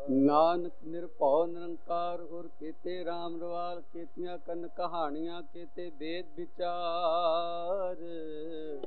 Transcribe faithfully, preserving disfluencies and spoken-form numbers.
ਨਾਨਕ ਨਿਰਭਉ ਨਿਰੰਕਾਰ ਗੁਰ ਕੀਤੇ ਰਾਮ ਰਵਾਲ ਕੀਤੀਆਂ ਕੰਨ ਕਹਾਣੀਆਂ ਕੀਤੇ ਵੇਦ ਵਿਚਾਰ